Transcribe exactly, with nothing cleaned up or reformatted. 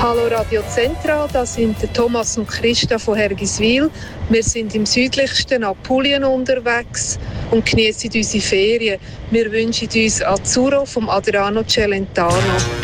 Hallo Radio Central, das sind Thomas und Christa von Hergiswil. Wir sind im südlichsten Apulien unterwegs und genießen unsere Ferien. Wir wünschen uns Azzurro vom Adriano Celentano.